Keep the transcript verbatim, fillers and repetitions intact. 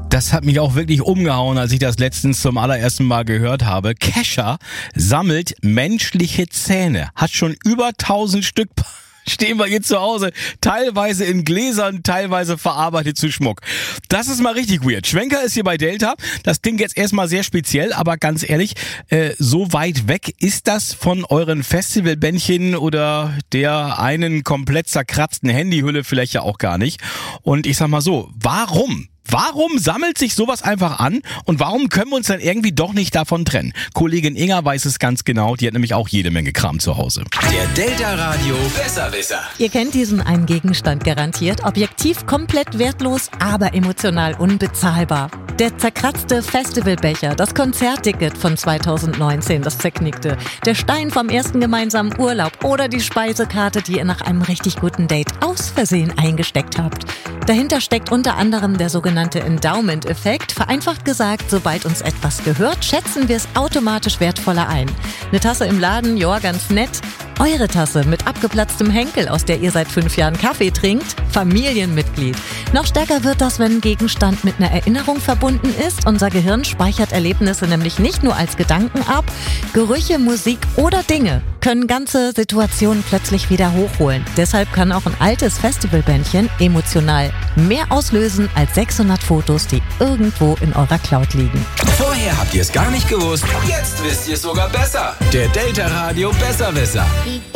Das hat mich auch wirklich umgehauen, als ich das letztens zum allerersten Mal gehört habe. Kesha sammelt menschliche Zähne. Hat schon über tausend Stück stehen wir hier zu Hause. Teilweise in Gläsern, teilweise verarbeitet zu Schmuck. Das ist mal richtig weird. Schwenker ist hier bei Delta. Das klingt jetzt erstmal sehr speziell, aber ganz ehrlich, äh, so weit weg ist das von euren Festivalbändchen oder der einen komplett zerkratzten Handyhülle vielleicht ja auch gar nicht. Und ich sag mal so, warum? Warum sammelt sich sowas einfach an und warum können wir uns dann irgendwie doch nicht davon trennen? Kollegin Inga weiß es ganz genau, die hat nämlich auch jede Menge Kram zu Hause. Der Delta Radio Besserwisser. Ihr kennt diesen einen Gegenstand garantiert, objektiv komplett wertlos, aber emotional unbezahlbar. Der zerkratzte Festivalbecher, das Konzertticket von zweitausendneunzehn, das zerknickte, der Stein vom ersten gemeinsamen Urlaub oder die Speisekarte, die ihr nach einem richtig guten Date aus Versehen eingesteckt habt. Dahinter steckt unter anderem der sogenannte Endowment-Effekt. Vereinfacht gesagt, sobald uns etwas gehört, schätzen wir es automatisch wertvoller ein. Eine Tasse im Laden, ja, ganz nett. Eure Tasse mit abgeplatztem Henkel, aus der ihr seit fünf Jahren Kaffee trinkt, Familienmitglied. Noch stärker wird das, wenn ein Gegenstand mit einer Erinnerung verbunden ist. Unser Gehirn speichert Erlebnisse nämlich nicht nur als Gedanken ab. Gerüche, Musik oder Dinge können ganze Situationen plötzlich wieder hochholen. Deshalb kann auch ein altes Festivalbändchen emotional mehr auslösen als sechshundert Fotos, die irgendwo in eurer Cloud liegen. Vorher habt ihr es gar nicht gewusst, jetzt wisst ihr es sogar besser. Der Delta Radio Besserwisser.